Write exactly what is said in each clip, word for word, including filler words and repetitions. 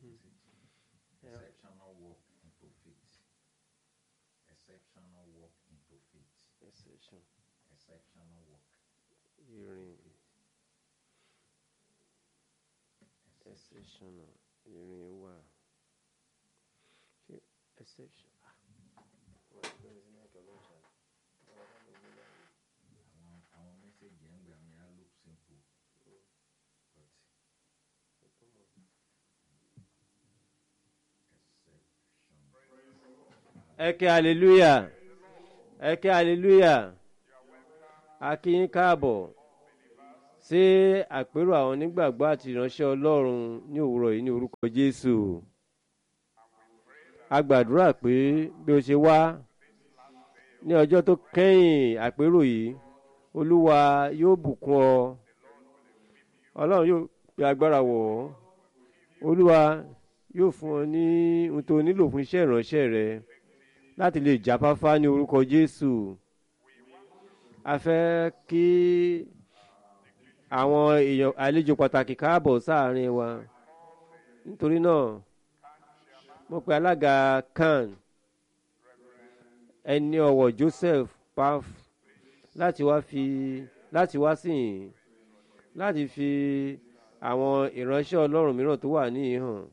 Exceptional work into faith. Exceptional work into faith. Exception. Exceptional work. Ìrìn. Exceptional. Ìrìn wà. Ṣé exception? Àwọn àwọn mẹ́sẹ̀gì ẹ̀ ń gbà mí á look simple but exception. Ẹ ké hallelujah. Ẹ ké hallelujah. A kí yín káàbọ̀ sí àpérò àwọn onígbàgbọ́ àti ìránṣẹ́ Ọlọ́run ní òwúrọ̀ yìí ní orúkọ Jésù. A gbàdúrà pé bí o ṣe wá ní ọjọ́ tó kẹ́yìn àpérò yìí, Olúwa yóò bùkún ọ. Ọlọ́run yóò pe agbára wọ̀ ọ́. Olúwa yóò fún ọ ní ohun tó nílò fún iṣẹ́ ìránṣẹ́ rẹ láti lè jáfáfá ní orúkọ Jésù. A fẹ́ kí àwọn èèyàn àlejò pàtàkì káàbọ̀ sáàárín wa. Nítorí náà, mo pe alága kan ẹni ọ̀wọ̀ Joseph Paf láti wá fi láti wá sìn láti fi àwọn ìránṣẹ́ Ọlọ́run mìíràn tó wà níhìn hàn.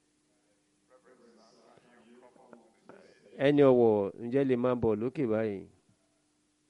Ẹni ọ̀wọ̀ ǹjẹ́ lè máa bọ̀ lókè báyìí.